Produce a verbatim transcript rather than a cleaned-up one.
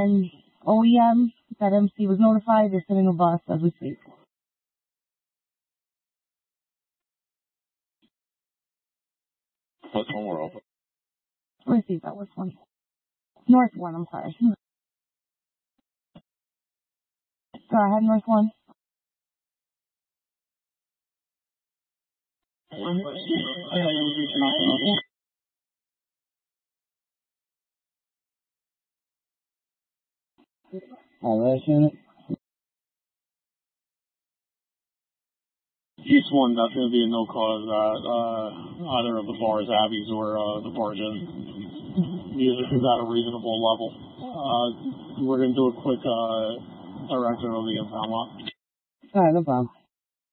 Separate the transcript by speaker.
Speaker 1: and O E M, that M C was notified. They're sending a bus as we speak.
Speaker 2: What's one we're open?
Speaker 1: Receive that was one. North one, I'm sorry. Go ahead, North one.
Speaker 3: All right, unit.
Speaker 4: East one, that's going to be a no cause at uh, either of the bars, Abby's or uh, the Barge Inn. Music is at a reasonable level. Uh, we're going to do a quick uh, direction of the impound lot.
Speaker 3: All right, no problem.